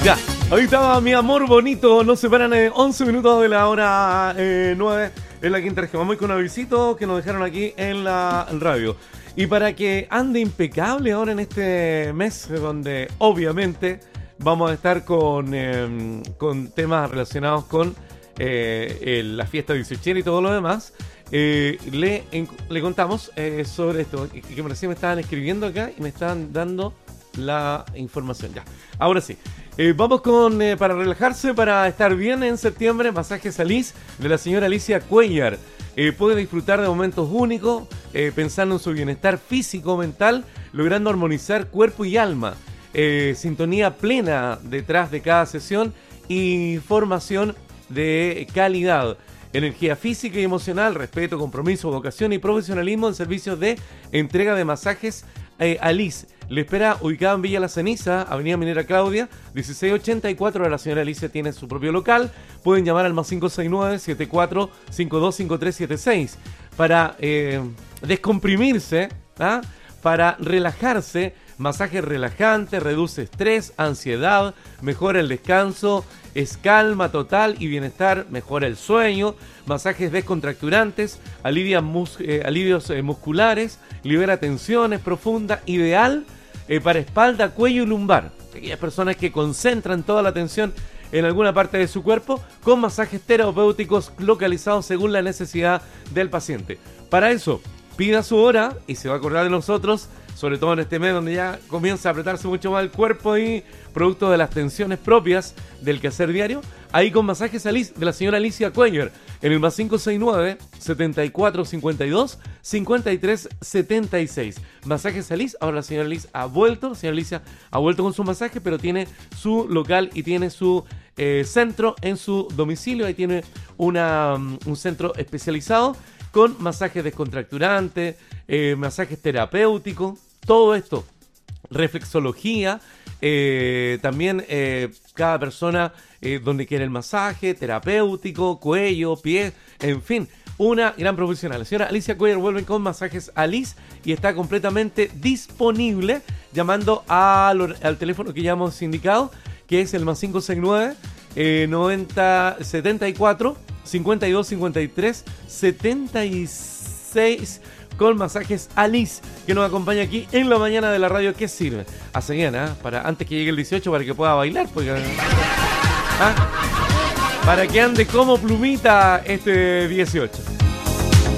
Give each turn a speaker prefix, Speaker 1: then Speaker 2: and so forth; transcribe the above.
Speaker 1: Ya, ahí estaba mi amor bonito. Nos separan 11 minutos de la hora 9 en la quinta región. Vamos con un avisito que nos dejaron aquí en la radio. Y para que ande impecable ahora en este mes, donde obviamente vamos a estar con temas relacionados con la fiesta 18 y todo lo demás, le contamos sobre esto, que recién me estaban escribiendo acá y me estaban dando la información. Ya, ahora sí. Vamos con, para relajarse, para estar bien en septiembre, Masajes Alice de la señora Alicia Cuellar. Puede disfrutar de momentos únicos, pensando en su bienestar físico, mental, logrando armonizar cuerpo y alma. Sintonía plena detrás de cada sesión y formación de calidad. Energía física y emocional, respeto, compromiso, vocación y profesionalismo en servicios de entrega de masajes Alice. Le espera ubicada en Villa La Ceniza, Avenida Minera Claudia, 1684. La señora Alicia tiene su propio local. Pueden llamar al más 569-7452-5376 para descomprimirse, para relajarse. Masaje relajante, reduce estrés, ansiedad, mejora el descanso, es calma total y bienestar, mejora el sueño. Masajes descontracturantes, alivios musculares, libera tensiones profundas, ideal para espalda, cuello y lumbar. Aquellas personas que concentran toda la atención en alguna parte de su cuerpo, con masajes terapéuticos localizados según la necesidad del paciente. Para eso, pida su hora y se va a acordar de nosotros, sobre todo en este mes donde ya comienza a apretarse mucho más el cuerpo y producto de las tensiones propias del quehacer diario. Ahí con Masajes Alice de la señora Alicia Cuellar en el más 569-7452-5376. Masajes Alice. Ahora la señora Alicia ha vuelto, con su masaje, pero tiene su local y tiene su centro en su domicilio. Ahí tiene un centro especializado con masajes descontracturantes, masajes terapéuticos, todo esto, reflexología, también cada persona donde quiere el masaje, terapéutico, cuello, pies, en fin, una gran profesional. La señora Alicia Cuellar vuelve con Masajes Alice y está completamente disponible llamando al teléfono que ya hemos indicado, que es el más 569 9074 5253 76 con Masajes Alice, que nos acompaña aquí en la mañana de la radio. ¿Qué sirve? Hace bien, para antes que llegue el 18 para que pueda bailar, porque, para que ande como plumita este 18.